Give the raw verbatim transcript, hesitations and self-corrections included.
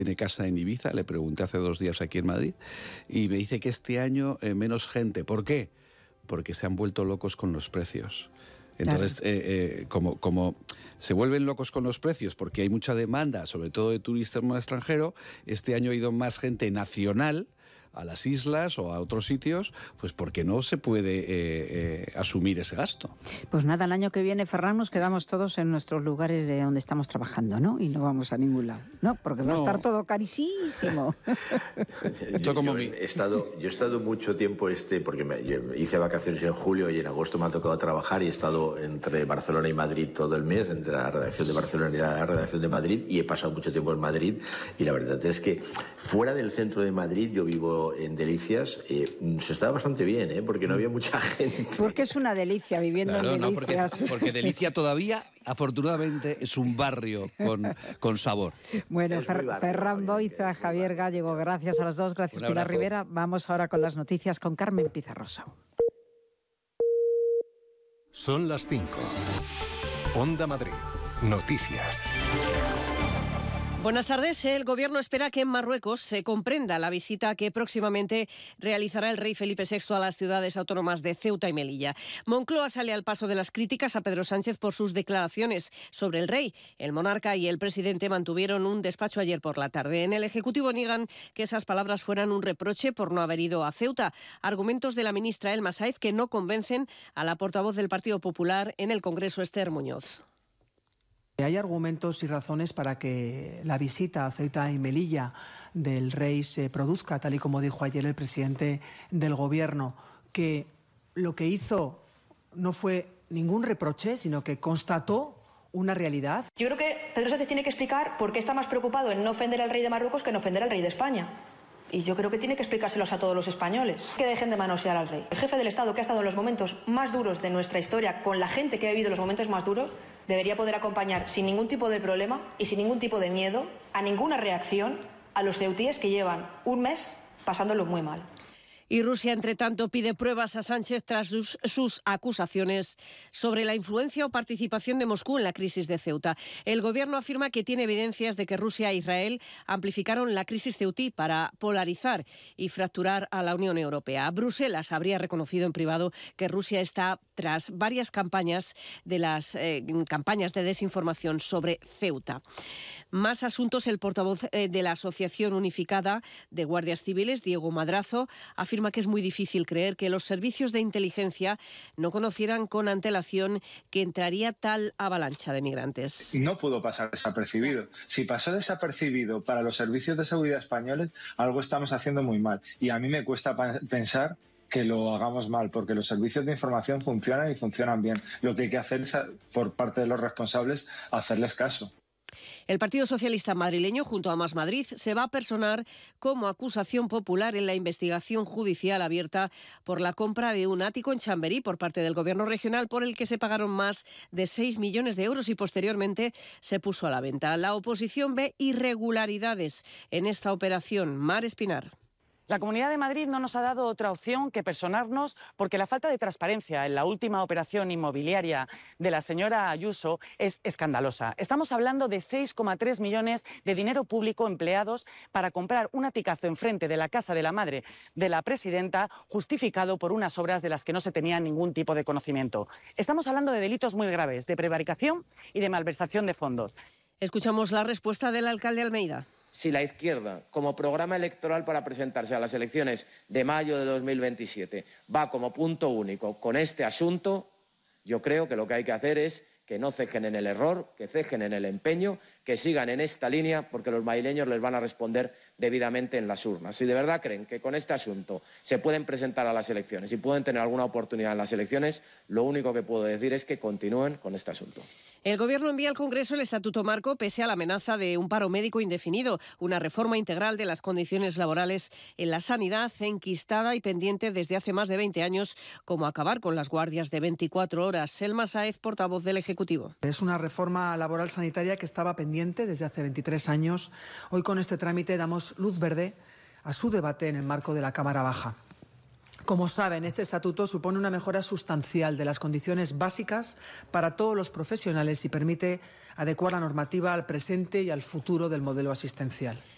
tiene casa en Ibiza, le pregunté hace dos días aquí en Madrid, y me dice que este año eh, menos gente. ¿Por qué? Porque se han vuelto locos con los precios. Entonces, claro. eh, eh, como, como se vuelven locos con los precios porque hay mucha demanda, sobre todo de turismo extranjero, este año ha ido más gente nacional a las islas o a otros sitios, pues porque no se puede eh, eh, asumir ese gasto. Pues nada, el año que viene, Ferran, nos quedamos todos en nuestros lugares de donde estamos trabajando, ¿no? Y no vamos a ningún lado, ¿no? Porque va no. a estar todo carísimo. yo, yo, he estado, yo he estado mucho tiempo, este porque me, hice vacaciones en julio y en agosto me ha tocado trabajar y he estado entre Barcelona y Madrid todo el mes, entre la redacción de Barcelona y la redacción de Madrid, y he pasado mucho tiempo en Madrid, y la verdad es que fuera del centro de Madrid, yo vivo en Delicias, eh, se estaba bastante bien, ¿eh? Porque no había mucha gente. Porque es una delicia viviendo claro, en Delicias. No, porque, porque Delicia todavía, afortunadamente, es un barrio con, con sabor. Bueno, Fer, barrio, Ferran Boiza, Javier Gallego, gracias a los dos, gracias Pilar Rivera. Vamos ahora con las noticias con Carmen Pizarrosa. Son las cinco. Onda Madrid. Noticias. Buenas tardes. El Gobierno espera que en Marruecos se comprenda la visita que próximamente realizará el rey Felipe sexto a las ciudades autónomas de Ceuta y Melilla. Moncloa sale al paso de las críticas a Pedro Sánchez por sus declaraciones sobre el rey. El monarca y el presidente mantuvieron un despacho ayer por la tarde. En el Ejecutivo niegan que esas palabras fueran un reproche por no haber ido a Ceuta. Argumentos de la ministra Elma Sáez que no convencen a la portavoz del Partido Popular en el Congreso, Esther Muñoz. Hay argumentos y razones para que la visita a Ceuta y Melilla del rey se produzca, tal y como dijo ayer el presidente del Gobierno, que lo que hizo no fue ningún reproche, sino que constató una realidad. Yo creo que Pedro Sánchez tiene que explicar por qué está más preocupado en no ofender al rey de Marruecos que en ofender al rey de España. Y yo creo que tiene que explicárselos a todos los españoles. Que dejen de manosear al rey. El jefe del Estado, que ha estado en los momentos más duros de nuestra historia, con la gente que ha vivido los momentos más duros, debería poder acompañar sin ningún tipo de problema y sin ningún tipo de miedo a ninguna reacción a los ceutíes que llevan un mes pasándolo muy mal. Y Rusia, entre tanto, pide pruebas a Sánchez tras sus, sus acusaciones sobre la influencia o participación de Moscú en la crisis de Ceuta. El Gobierno afirma que tiene evidencias de que Rusia e Israel amplificaron la crisis ceutí para polarizar y fracturar a la Unión Europea. Bruselas habría reconocido en privado que Rusia está tras varias campañas de las eh, campañas de desinformación sobre Ceuta. Más asuntos. El portavoz eh, de la Asociación Unificada de Guardias Civiles, Diego Madrazo, afirma que es muy difícil creer que los servicios de inteligencia no conocieran con antelación que entraría tal avalancha de migrantes. No pudo pasar desapercibido. Si pasó desapercibido para los servicios de seguridad españoles, algo estamos haciendo muy mal. Y a mí me cuesta pensar que lo hagamos mal, porque los servicios de información funcionan y funcionan bien. Lo que hay que hacer es, por parte de los responsables, hacerles caso. El Partido Socialista madrileño, junto a Más Madrid, se va a personar como acusación popular en la investigación judicial abierta por la compra de un ático en Chamberí por parte del Gobierno regional, por el que se pagaron más de seis millones de euros y posteriormente se puso a la venta. La oposición ve irregularidades en esta operación. Mar Espinar. La Comunidad de Madrid no nos ha dado otra opción que personarnos porque la falta de transparencia en la última operación inmobiliaria de la señora Ayuso es escandalosa. Estamos hablando de seis coma tres millones de dinero público empleados para comprar un aticazo enfrente de la casa de la madre de la presidenta, justificado por unas obras de las que no se tenía ningún tipo de conocimiento. Estamos hablando de delitos muy graves, de prevaricación y de malversación de fondos. Escuchamos la respuesta del alcalde Almeida. Si la izquierda, como programa electoral para presentarse a las elecciones de mayo de dos mil veintisiete, va como punto único con este asunto, yo creo que lo que hay que hacer es que no cejen en el error, que cejen en el empeño, que sigan en esta línea, porque los madrileños les van a responder debidamente en las urnas. Si de verdad creen que con este asunto se pueden presentar a las elecciones y pueden tener alguna oportunidad en las elecciones, lo único que puedo decir es que continúen con este asunto. El Gobierno envía al Congreso el Estatuto Marco pese a la amenaza de un paro médico indefinido, una reforma integral de las condiciones laborales en la sanidad enquistada y pendiente desde hace más de veinte años, como acabar con las guardias de veinticuatro horas. Selma Sáez, portavoz del Ejecutivo. Es una reforma laboral sanitaria que estaba pendiente desde hace veintitrés años. Hoy con este trámite damos luz verde a su debate en el marco de la Cámara Baja. Como saben, este estatuto supone una mejora sustancial de las condiciones básicas para todos los profesionales y permite adecuar la normativa al presente y al futuro del modelo asistencial.